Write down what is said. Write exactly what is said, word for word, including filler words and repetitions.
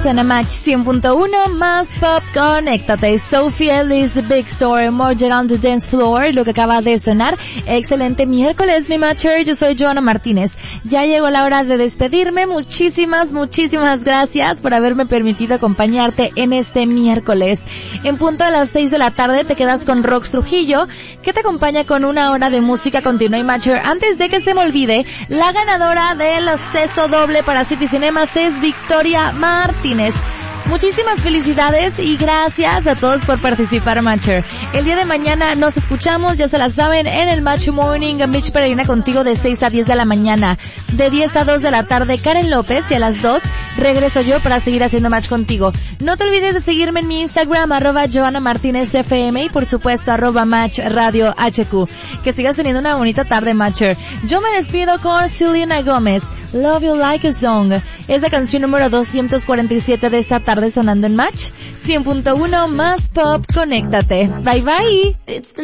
Suena Match cien punto uno más pop, conéctate. Sophie Ellis, Big Story, More on the Dance Floor, lo que acaba de sonar. Excelente miércoles, mi Matcher. Yo soy Joana Martínez. Ya llegó la hora de despedirme. Muchísimas, muchísimas gracias por haberme permitido acompañarte en este miércoles. En punto a las seis de la tarde te quedas con Rox Trujillo, que te acompaña con una hora de música continua y Matcher. Antes de que se me olvide, la ganadora del acceso doble para City Cinemas es Victoria Martínez. Muchísimas felicidades y gracias a todos por participar, Matcher. El día de mañana nos escuchamos, ya se la saben, en el Match Morning. Mitch Peregrina contigo de seis a diez de la mañana. De diez a dos de la tarde, Karen López, y a las dos regreso yo para seguir haciendo match contigo. No te olvides de seguirme en mi Instagram, arroba Joana Martínez F M, y por supuesto, arroba Match Radio H Q. Que sigas teniendo una bonita tarde, Matcher. Yo me despido con Selena Gómez, Love You Like a Song. Es la canción número doscientos cuarenta y siete de esta tarde sonando en Match cien punto uno más pop, conéctate. Bye bye.